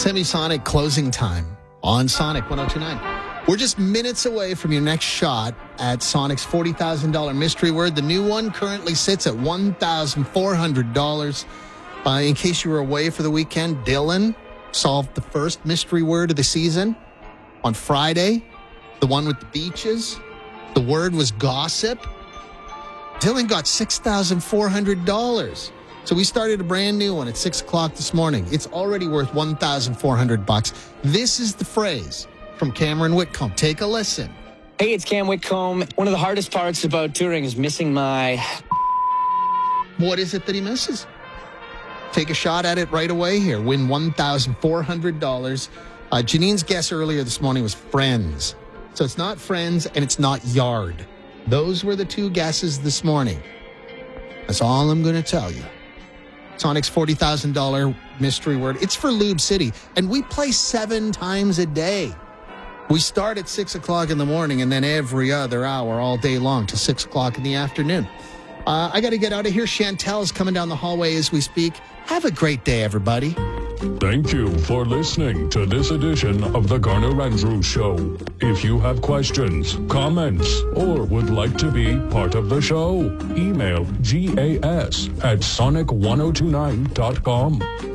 Semisonic closing time on Sonic 102.9. We're just minutes away from your next shot at Sonic's $40,000 mystery word. The new one currently sits at $1,400. In case you were away for the weekend, Dylan solved the first mystery word of the season on Friday, the one with the beaches. The word was gossip. Dylan got $6,400. So we started a brand new one at 6 o'clock this morning. It's already worth $1,400. This is the phrase from Cameron Whitcomb. Take a listen. Hey, it's Cam Whitcomb. One of the hardest parts about touring is missing my... What is it that he misses? Take a shot at it right away here. Win $1,400. Janine's guess earlier this morning was friends. So it's not friends and it's not yard. Those were the two guesses this morning. That's all I'm going to tell you. Sonic's $40,000 mystery word. It's for Lube City, and we play 7 times a day. We start at 6 o'clock in the morning and then every other hour all day long till 6 o'clock in the afternoon. I got to get out of here. Chantel's coming down the hallway as we speak. Have a great day, everybody. Thank you for listening to this edition of the Garner Andrews Show. If you have questions, comments, or would like to be part of the show, email gas@sonic1029.com.